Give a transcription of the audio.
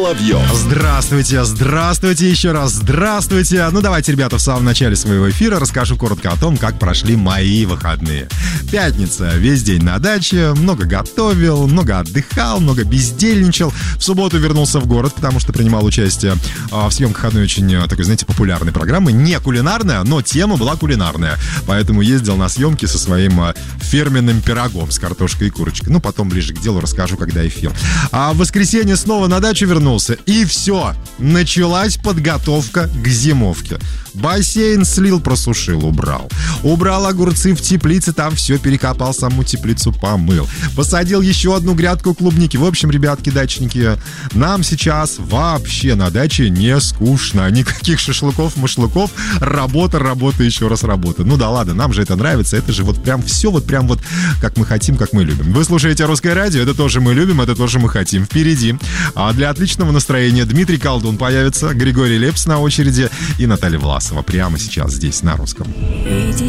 Здравствуйте, здравствуйте, еще раз здравствуйте. Ну давайте, ребята, в самом начале своего эфира расскажу коротко о том, как прошли мои выходные. Пятница, весь день на даче, много готовил, много отдыхал, много бездельничал. В субботу вернулся в город, потому что принимал участие в съемках одной очень такой, знаете, популярной программы. Не кулинарная, но тема была кулинарная. Поэтому ездил на съемки со своим фирменным пирогом с картошкой и курочкой. Ну, потом ближе к делу расскажу, когда эфир. А в воскресенье снова на дачу вернулся. И все, началась подготовка к зимовке. Бассейн слил, просушил, убрал. Убрал огурцы в теплице, там все перекопал, саму теплицу помыл. Посадил еще одну грядку клубники. В общем, ребятки, дачники, нам сейчас вообще на даче не скучно. Никаких шашлыков-машлыков. Работа, еще раз работа. Ну да ладно, нам же это нравится. Это же вот прям все вот прям вот как мы хотим, как мы любим. Вы слушаете «Русское радио», это тоже мы любим, это тоже мы хотим. Впереди. А для отличного настроения Дмитрий Колдун появится, Григорий Лепс на очереди и Наталья Власова прямо сейчас здесь на Русском. Иди